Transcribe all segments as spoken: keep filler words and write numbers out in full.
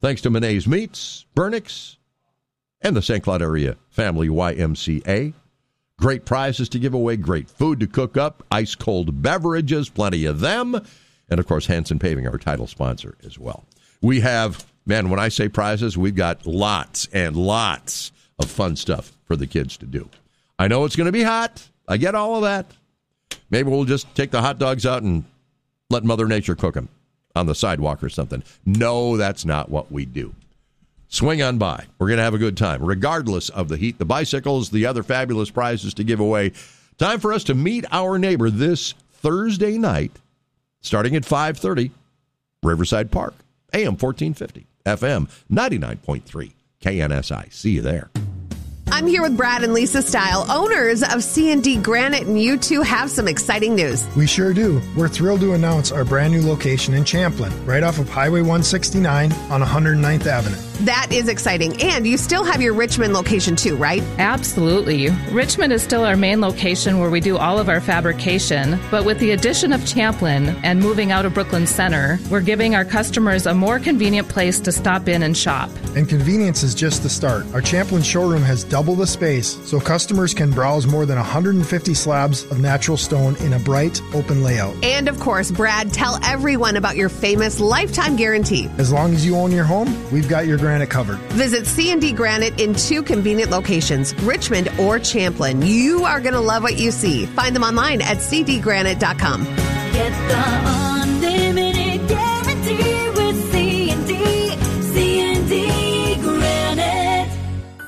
Thanks to Monet's Meats, Burnix, and the Saint Cloud Area Family Y M C A. Great prizes to give away, great food to cook up, ice-cold beverages, plenty of them. And, of course, Hanson Paving, our title sponsor as well. We have, man, when I say prizes, we've got lots and lots of fun stuff for the kids to do. I know it's going to be hot. I get all of that. Maybe we'll just take the hot dogs out and let Mother Nature cook them on the sidewalk or something. No, that's not what we do. Swing on by. We're going to have a good time, regardless of the heat, the bicycles, the other fabulous prizes to give away. Time for us to meet our neighbor this Thursday night, starting at five thirty, Riverside Park, A M fourteen fifty, F M ninety-nine point three, K N S I. See you there. I'm here with Brad and Lisa Stile, owners of C and D Granite, and you two have some exciting news. We sure do. We're thrilled to announce our brand new location in Champlin, right off of Highway one sixty-nine on one hundred ninth Avenue. That is exciting. And you still have your Richmond location too, right? Absolutely. Richmond is still our main location where we do all of our fabrication. But with the addition of Champlin and moving out of Brooklyn Center, we're giving our customers a more convenient place to stop in and shop. And convenience is just the start. Our Champlin showroom has double the space, so customers can browse more than one hundred fifty slabs of natural stone in a bright, open layout. And of course, Brad, tell everyone about your famous lifetime guarantee. As long as you own your home, we've got your granite covered. Visit C and D Granite in two convenient locations, Richmond or Champlin. You are going to love what you see. Find them online at c d granite dot com. Get the unlimited guarantee with C and D, C and D Granite.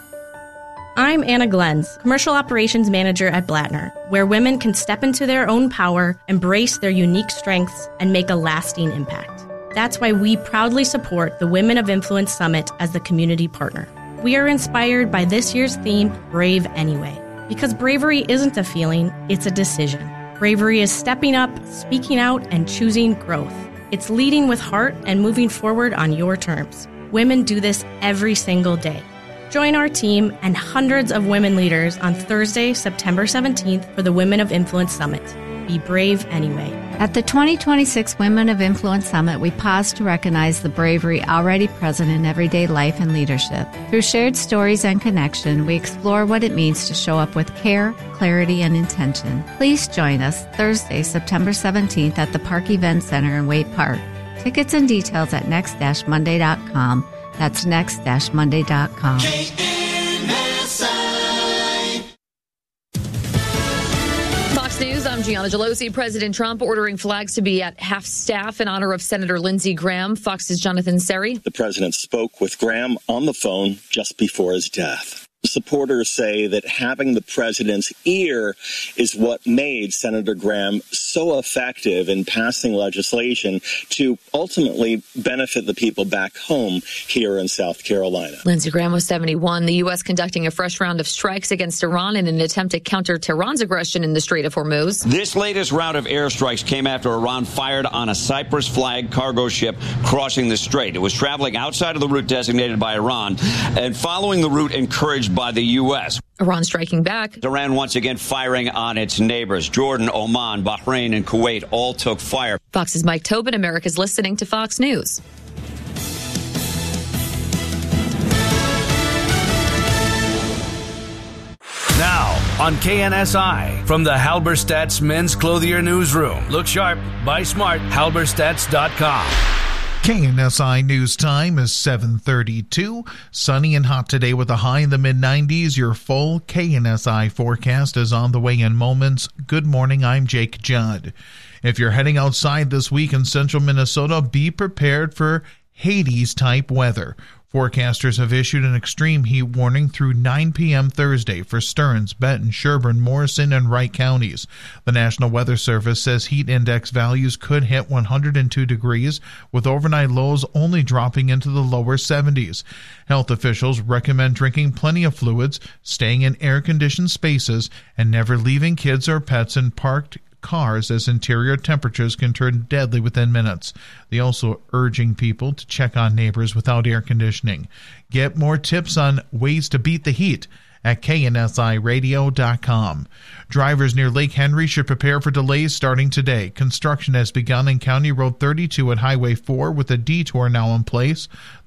I'm Anna Glenz, Commercial Operations Manager at Blattner, where women can step into their own power, embrace their unique strengths, and make a lasting impact. That's why we proudly support the Women of Influence Summit as the community partner. We are inspired by this year's theme, Brave Anyway, because bravery isn't a feeling, it's a decision. Bravery is stepping up, speaking out, and choosing growth. It's leading with heart and moving forward on your terms. Women do this every single day. Join our team and hundreds of women leaders on Thursday, September seventeenth for the Women of Influence Summit. Be brave anyway. At the twenty twenty-six Women of Influence Summit, we pause to recognize the bravery already present in everyday life and leadership. Through shared stories and connection, we explore what it means to show up with care, clarity, and intention. Please join us Thursday, September seventeenth at the Park Event Center in Waite Park. Tickets and details at next dash monday dot com. That's next dash monday dot com. News, I'm Gianna Gelosi. President Trump ordering flags to be at half-staff in honor of Senator Lindsey Graham. Fox's Jonathan Seri. The president spoke with Graham on the phone just before his death. Supporters say that having the president's ear is what made Senator Graham so effective in passing legislation to ultimately benefit the people back home here in South Carolina. Lindsey Graham was seventy-one. The U S conducting a fresh round of strikes against Iran in an attempt to counter Tehran's aggression in the Strait of Hormuz. This latest round of airstrikes came after Iran fired on a Cyprus flag cargo ship crossing the strait. It was traveling outside of the route designated by Iran and following the route encouraged by the U S. Iran striking back. Iran once again firing on its neighbors. Jordan, Oman, Bahrain, and Kuwait all took fire. Fox's Mike Tobin. America's listening to Fox News. Now on K N S I from the Halberstadt's Men's Clothier Newsroom. Look sharp, buy smart, halberstadts dot com. K N S I News Time is seven thirty-two. Sunny and hot today with a high in the mid nineties. Your full K N S I forecast is on the way in moments. Good morning, I'm Jake Judd. If you're heading outside this week in central Minnesota, be prepared for Hades-type weather. Forecasters have issued an extreme heat warning through nine p.m. Thursday for Stearns, Benton, Sherburne, Morrison, and Wright counties. The National Weather Service says heat index values could hit one hundred two degrees, with overnight lows only dropping into the lower seventies. Health officials recommend drinking plenty of fluids, staying in air-conditioned spaces, and never leaving kids or pets in parked cars as interior temperatures can turn deadly within minutes. They also urging people to check on neighbors without air conditioning. Get more tips on ways to beat the heat at K N S I radio dot com. Drivers near Lake Henry should prepare for delays starting today. Construction has begun in County Road thirty-two at Highway four with a detour now in place.